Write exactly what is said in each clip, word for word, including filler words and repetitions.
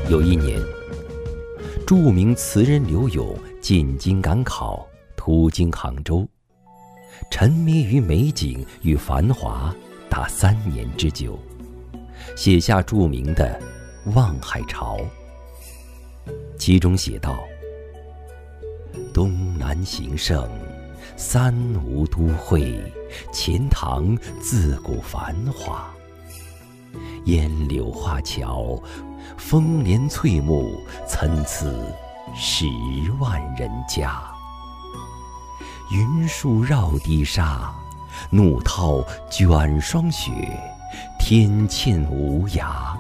有一年，著名词人柳永进京赶考，途经杭州，沉迷于美景与繁华达三年之久，写下著名的《望海潮》。其中写道：东南形胜，三吴都会，钱塘自古繁华。烟柳画桥，风帘翠幕，参差十万人家。云树绕堤沙，怒涛卷霜雪，天堑无涯。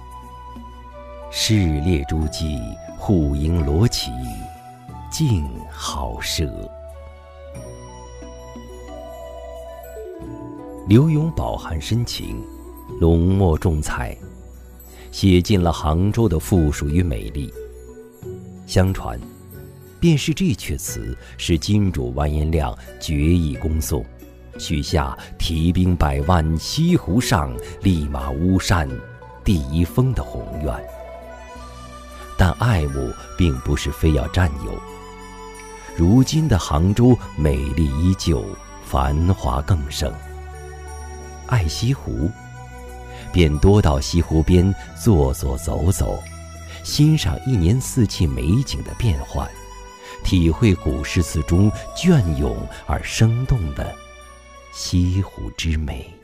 市列诸暨，户盈罗绮，竞好舍。柳永饱含深情，浓墨重彩，写尽了杭州的富庶与美丽。相传，便是这阙词使金主完颜亮决意攻宋，许下提兵百万西湖上，立马巫山第一峰的宏愿。但爱慕并不是非要占有，如今的杭州美丽依旧，繁华更盛。爱西湖，便多到西湖边坐坐走走，欣赏一年四季美景的变幻，体会古诗词中隽永而生动的西湖之美。